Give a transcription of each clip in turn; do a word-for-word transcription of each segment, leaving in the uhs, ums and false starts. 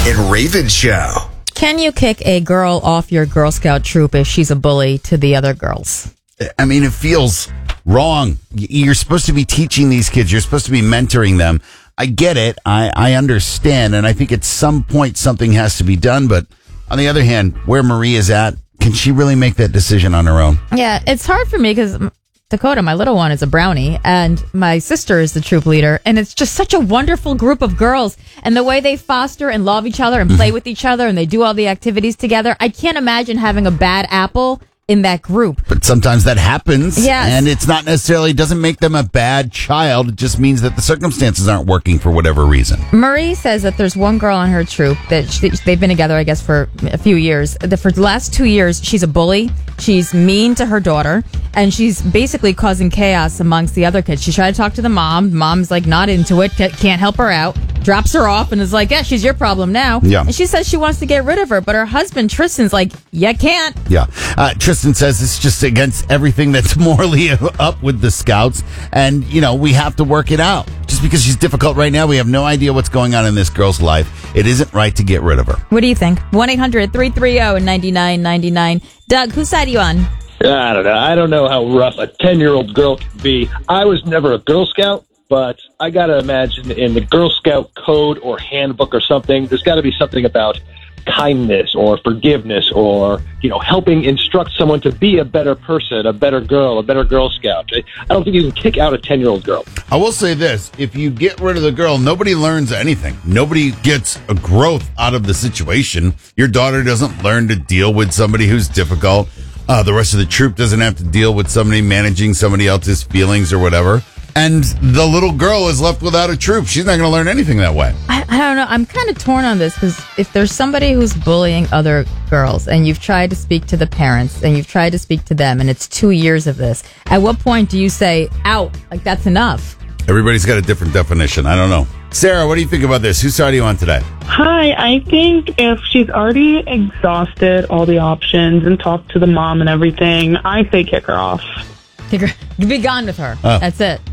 and Raven Show. Can you kick a girl off your Girl Scout troop if she's a bully to the other girls? I mean, it feels wrong. You're supposed to be teaching these kids. You're supposed to be mentoring them. I get it. I, I understand. And I think at some point something has to be done. But on the other hand, where Marie is at, can she really make that decision on her own? Yeah, it's hard for me because Dakota, my little one, is a brownie, and my sister is the troop leader. And it's just such a wonderful group of girls. And the way they foster and love each other and play with each other and they do all the activities together, I can't imagine having a bad apple in that group. But sometimes that happens. Yes. And it's not necessarily, doesn't make them a bad child. It just means that the circumstances aren't working for whatever reason. Marie says that there's one girl on her troop that she, they've been together, I guess, for a few years. The, for the last two years, she's a bully. She's mean to her daughter, and she's basically causing chaos amongst the other kids. She tried to talk to the mom. Mom's like not into it, can't help her out, drops her off, and is like, yeah, she's your problem now. Yeah. And she says she wants to get rid of her, but her husband, Tristan's like, you can't. Yeah. Uh, Tristan says it's just against everything that's morally up with the Scouts. And, you know, we have to work it out. Just because she's difficult right now, we have no idea what's going on in this girl's life. It isn't right to get rid of her. What do you think? one eight hundred three three zero nine nine nine nine. Doug, whose side are you on? I don't know. I don't know how rough a ten-year-old girl can be. I was never a Girl Scout, but I got to imagine in the Girl Scout code or handbook or something, there's got to be something about kindness or forgiveness or, you know, helping instruct someone to be a better person, a better girl, a better Girl Scout. I don't think you can kick out a ten-year-old girl. I will say this. If you get rid of the girl, nobody learns anything. Nobody gets a growth out of the situation. Your daughter doesn't learn to deal with somebody who's difficult. Uh, the rest of the troop doesn't have to deal with somebody managing somebody else's feelings or whatever. And the little girl is left without a troop. She's not going to learn anything that way. I, I don't know. I'm kind of torn on this because if there's somebody who's bullying other girls and you've tried to speak to the parents and you've tried to speak to them and it's two years of this, at what point do you say, out, like that's enough? Everybody's got a different definition. I don't know. Sarah, what do you think about this? Whose side are you on today? Hi, I think if she's already exhausted all the options and talked to the mom and everything, I say kick her off. Kick her, be gone with her. Oh. That's it.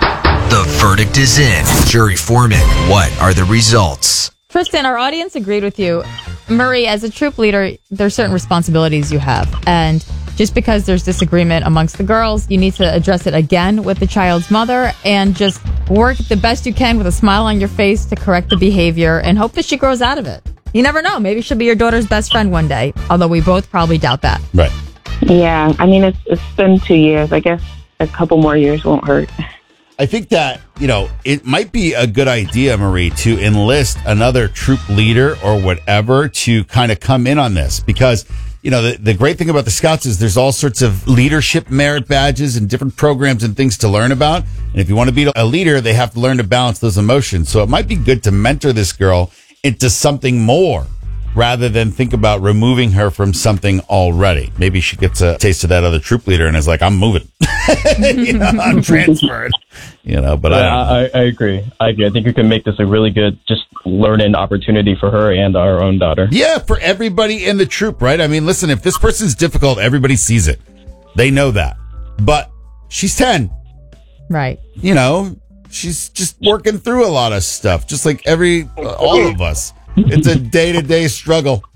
The verdict is in. Jury foreman, what are the results? Tristan, our audience agreed with you. Marie, as a troop leader, there's certain responsibilities you have. And just because there's disagreement amongst the girls, you need to address it again with the child's mother and just work the best you can with a smile on your face to correct the behavior and hope that she grows out of it. You never know. Maybe she'll be your daughter's best friend one day, although we both probably doubt that. Right. Yeah, I mean, it's it's been two years. I guess a couple more years won't hurt. I think that, you know, it might be a good idea, Marie, to enlist another troop leader or whatever to kind of come in on this because, you know, the, the great thing about the Scouts is there's all sorts of leadership merit badges and different programs and things to learn about. And if you want to be a leader, they have to learn to balance those emotions. So it might be good to mentor this girl into something more rather than think about removing her from something already. Maybe she gets a taste of that other troop leader and is like, I'm moving. you know, I'm transferred. You know, but yeah, I, I, I agree. I agree. I think we can make this a really good just learning opportunity for her and our own daughter. Yeah, for everybody in the troop, right? I mean, listen, if this person's difficult, everybody sees it. They know that. But she's ten. Right. You know, she's just working through a lot of stuff, just like every, uh, all of us. It's a day-to-day struggle.